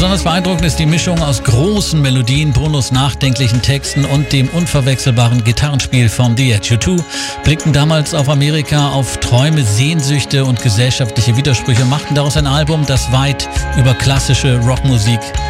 Besonders beeindruckend ist die Mischung aus großen Melodien, Bonos nachdenklichen Texten und dem unverwechselbaren Gitarrenspiel von The Edge. U2 blickten damals auf Amerika, auf Träume, Sehnsüchte und gesellschaftliche Widersprüche, machten daraus ein Album, das weit über klassische Rockmusik